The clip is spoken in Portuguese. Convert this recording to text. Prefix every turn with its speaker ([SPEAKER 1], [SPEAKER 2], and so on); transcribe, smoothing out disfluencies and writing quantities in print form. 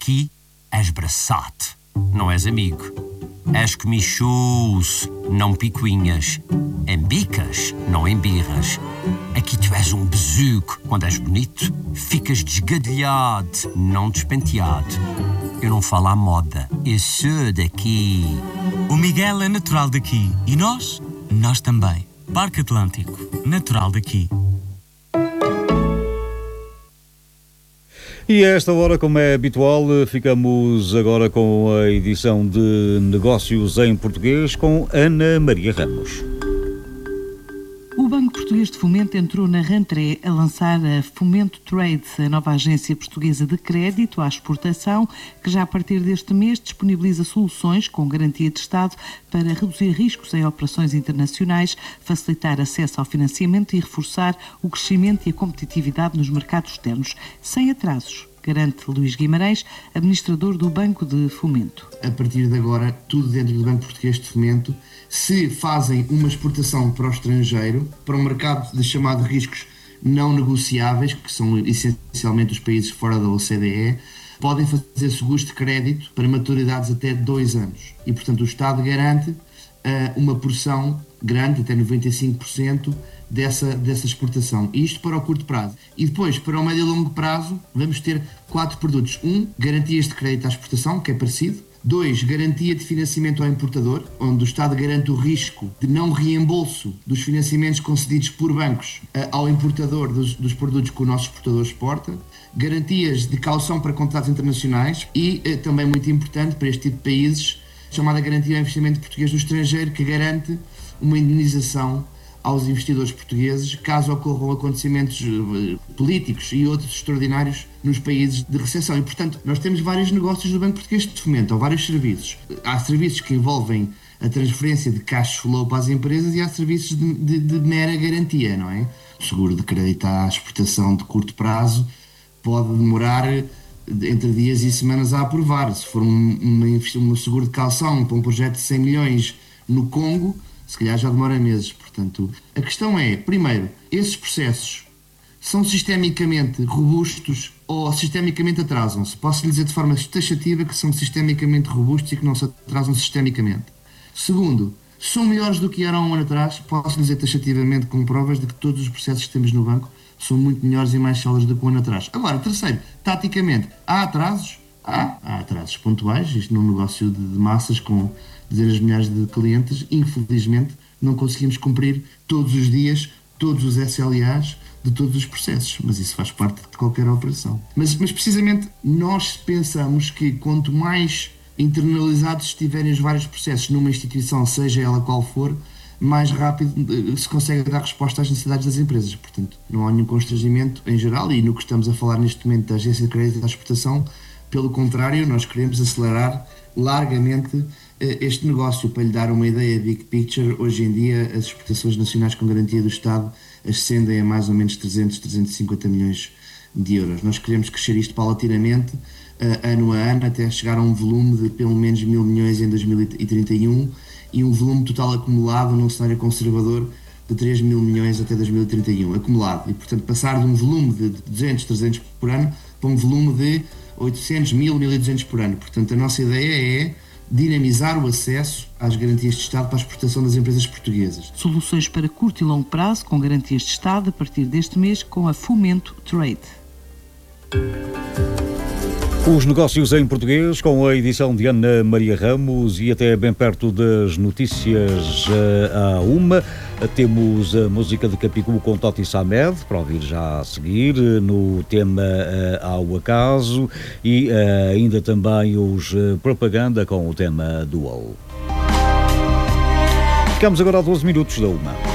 [SPEAKER 1] aqui, esbraçate, não és amigo. És comichus, não picuinhas. Embicas, não embirras. Aqui tu és um besuco. Quando és bonito, ficas desgadelhado, não despenteado. Eu não falo à moda, eu sou daqui.
[SPEAKER 2] O Miguel é natural daqui. E nós? Nós também. Parque Atlântico, natural daqui.
[SPEAKER 3] E a esta hora, como é habitual, ficamos agora com a edição de Negócios em Português com Ana Maria Ramos.
[SPEAKER 4] O Banco Português de Fomento entrou na Rantré a lançar a Fomento Trade, a nova agência portuguesa de crédito à exportação, que já a partir deste mês disponibiliza soluções com garantia de Estado para reduzir riscos em operações internacionais, facilitar acesso ao financiamento e reforçar o crescimento e a competitividade nos mercados externos, sem atrasos, garante Luís Guimarães, administrador do Banco de Fomento.
[SPEAKER 5] A partir de agora, tudo dentro do Banco Português de Fomento, se fazem uma exportação para o estrangeiro, para um mercado de chamado riscos não negociáveis, que são essencialmente os países fora da OCDE, podem fazer seguros de crédito para maturidades até 2 anos. E, portanto, o Estado garante uma porção grande, até 95%, dessa exportação. Isto para o curto prazo. E depois, para o médio e longo prazo, vamos ter 4 produtos. 1, garantias de crédito à exportação, que é parecido. 2, garantia de financiamento ao importador, onde o Estado garante o risco de não reembolso dos financiamentos concedidos por bancos ao importador dos produtos que o nosso exportador exporta. Garantias de caução para contratos internacionais e, também muito importante para este tipo de países, chamada Garantia ao Investimento Português no Estrangeiro, que garante uma indenização aos investidores portugueses caso ocorram acontecimentos políticos e outros extraordinários nos países de recessão. E, portanto, nós temos vários negócios do Banco Português de Fomento, ou vários serviços. Há serviços que envolvem a transferência de cash flow para as empresas e há serviços de mera garantia, não é? O seguro de crédito à exportação de curto prazo pode demorar entre dias e semanas a aprovar. Se for um seguro de calção para um projeto de 100 milhões no Congo, se calhar já demora meses. Portanto, a questão é, primeiro, esses processos são sistemicamente robustos ou sistemicamente atrasam-se? Posso lhe dizer de forma taxativa que são sistemicamente robustos e que não se atrasam sistemicamente. Segundo, são melhores do que eram um ano atrás? Posso lhe dizer taxativamente com provas de que todos os processos que temos no banco são muito melhores e mais sólidos do que um ano atrás. Agora, terceiro, taticamente, há atrasos? Há atrasos pontuais, isto num negócio de massas com dezenas de milhares de clientes, infelizmente não conseguimos cumprir todos os dias, todos os SLAs de todos os processos, mas isso faz parte de qualquer operação. Mas precisamente nós pensamos que quanto mais internalizados estiverem os vários processos numa instituição, seja ela qual for, mais rápido se consegue dar resposta às necessidades das empresas. Portanto, não há nenhum constrangimento em geral, e no que estamos a falar neste momento da Agência de Crédito à Exportação, pelo contrário, nós queremos acelerar largamente este negócio. Para lhe dar uma ideia big picture, hoje em dia as exportações nacionais com garantia do Estado ascendem a mais ou menos 350 milhões de euros. Nós queremos crescer isto paulatinamente, ano a ano, até chegar a um volume de pelo menos 1.000 milhões em 2031 e um volume total acumulado num cenário conservador de 3.000 milhões até 2031, acumulado. E, portanto, passar de um volume de 200, 300 por ano para um volume de 800, 1.000, 1.200 por ano. Portanto, a nossa ideia é dinamizar o acesso às garantias de Estado para a exportação das empresas portuguesas.
[SPEAKER 4] Soluções para curto e longo prazo com garantias de Estado a partir deste mês com a Fomento Trade.
[SPEAKER 3] Os negócios em português, com a edição de Ana Maria Ramos, e até bem perto das notícias à 1, temos a música de Capicú com Toti Samed, para ouvir já a seguir, no tema Ao Acaso, e ainda também os Propaganda com o tema Dual. Ficamos agora a 12 minutos da 1.